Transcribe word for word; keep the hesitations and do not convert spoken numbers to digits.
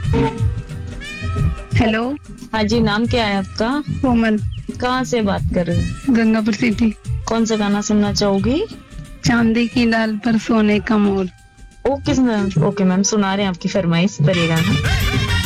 Hello. हाँ जी, नाम क्या है आपका? कोमल। कहाँ से बात कर रहे हो? गंगापुर सिटी। कौन सा गाना सुनना चाहोगी? चांदी की डाल पर सोने का मोर। ओके मैम, ओके मैम, सुना रहे हैं आपकी फरमाइश पर ये गाना।